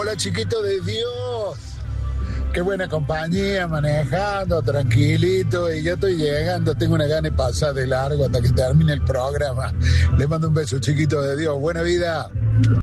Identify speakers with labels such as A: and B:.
A: Hola, chiquito de Dios. Qué buena compañía, manejando, tranquilito. Y ya estoy llegando, tengo una gana de pasar de largo hasta que termine el programa. Les mando un beso, chiquito de Dios. Buena vida.